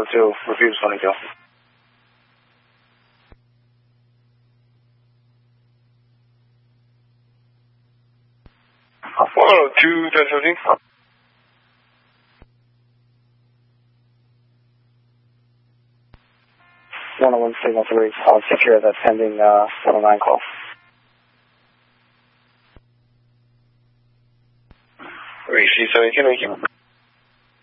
102, refuse 22. 102, 1017. 101 signal 3, I'll secure that pending 109 call. Receive 17, thank you.